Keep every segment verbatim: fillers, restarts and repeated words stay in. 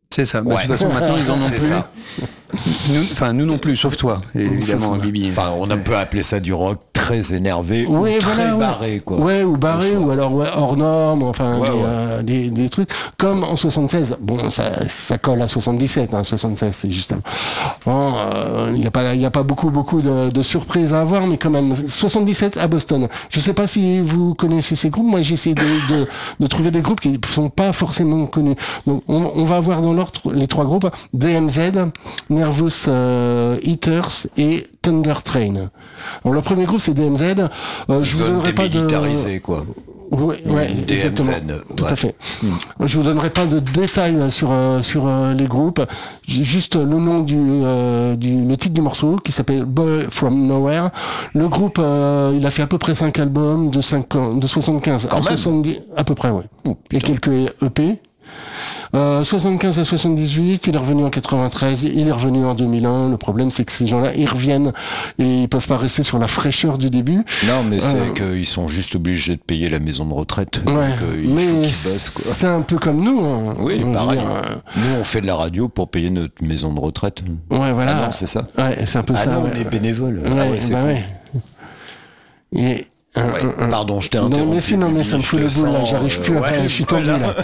C'est ça. Bah, Ouais. De toute façon, maintenant, ils en ont C'est plus. ça. Nous, enfin, nous non plus, sauf toi, et évidemment, Sauf moi. Bibi. Enfin, on peut appeler ça du rock très énervé Ouais, ou très voilà, ouais. barré, quoi. Ouais, ou barré, ou alors ouais, hors norme, enfin, Ouais, des, ouais. euh, des, des trucs. Comme en soixante-seize, bon, ça, ça colle à soixante-dix-sept, hein, soixante-seize, c'est juste un... Bon, il n'y a pas, il y a pas beaucoup, beaucoup de, de surprises à avoir, mais quand même, soixante-dix-sept à Boston. Je sais pas si vous connaissez ces groupes. Moi, j'essaie de, de, de trouver des groupes qui sont pas forcément connus. Donc, on, on va avoir dans l'ordre les trois groupes: D M Z, Nervous euh, Eaters et Thunder Train. Alors, le premier groupe, c'est D M Z. Euh, je vous Zone donnerai pas de... démilitarisée, quoi. Oui, ouais, D M Z, exactement. Tout ouais. à fait. Je vous donnerai pas de détails sur euh, sur euh, les groupes. J- Juste le nom du euh, du le titre du morceau qui s'appelle Boy from Nowhere. Le groupe, euh, il a fait à peu près cinq albums de cinq ans, de soixante-quinze à même. soixante-dix, à peu près, ouais. Oh, Il y a quelques E P. Euh, soixante-quinze à soixante-dix-huit, il est revenu en quatre-vingt-treize, il est revenu en deux mille un. Le problème, c'est que ces gens-là, ils reviennent et ils peuvent pas rester sur la fraîcheur du début. Non, mais c'est Euh, qu'ils sont juste obligés de payer la maison de retraite. Ouais, Donc, euh, il faut mais qu'ils bossent, quoi. c'est un peu comme nous. Hein. Oui, Je veux pareil. dire, euh, Nous, on fait de la radio pour payer notre maison de retraite. ouais, voilà. Ah non, c'est ça. Ouais, c'est un peu Ah ça. non, ouais. on est bénévole. Ouais, Ah ouais, c'est bah cool. ouais. Et, euh, Ouais, euh, euh, pardon, je t'ai non, interrompu. mais si, non, mais ça me je fout te le boule, là. sens, J'arrive plus euh, à ouais, parler, je suis tendu, voilà. là.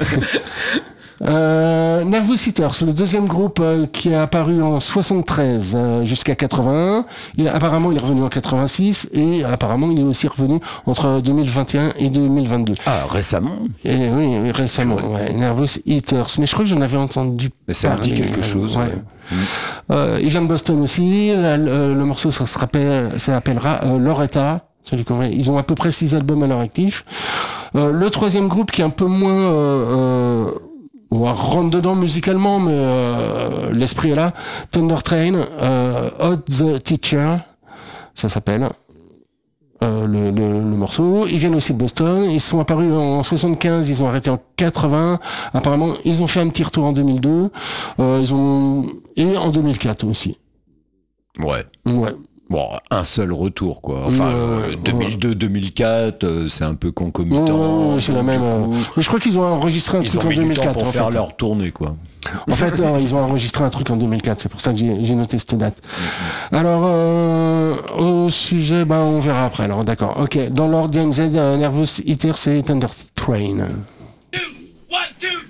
Euh, Nervous Eaters, le deuxième groupe euh, qui est apparu en soixante-treize euh, jusqu'à quatre-vingt-un. Et apparemment, il est revenu en quatre-vingt-six et apparemment, il est aussi revenu entre deux mille vingt et un et deux mille vingt-deux. Ah, récemment. Et oui, oui, récemment, ouais, Nervous Eaters. Mais je crois que j'en avais entendu Mais ça me parler. dit quelque chose. Ouais. ouais. Euh, il vient de Boston aussi. La- le, le morceau, ça se rappelle, ça s'appellera euh, Loretta. Celui qu'on va- Ils ont à peu près six albums à leur actif. Euh, le troisième groupe qui est un peu moins euh, euh, on rentre dedans musicalement, mais euh, l'esprit est là. Thunder Train, euh, Odd the Teacher, ça s'appelle. Euh, le, le, le morceau. Ils viennent aussi de Boston. Ils sont apparus en soixante-quinze, ils ont arrêté en quatre-vingts. Apparemment, ils ont fait un petit retour en deux mille deux. Euh, ils ont et en deux mille quatre aussi. Ouais. Ouais. Bon, un seul retour, quoi. Enfin, Ouais, euh, deux mille deux deux mille quatre, euh, c'est un peu concomitant. Ouais, ouais, c'est la même. Du euh, coup, Mais je crois qu'ils ont enregistré un ils truc ont en mis du temps deux mille quatre. pour en faire fait. leur tournée, quoi. En fait, non, ils ont enregistré un truc en deux mille quatre. C'est pour ça que j'ai j'ai noté cette date. Alors, euh, au sujet, ben, on verra après. Alors, d'accord. Ok. Dans l'ordre, D M Z, euh, Nervous Eaters et Thunder Train.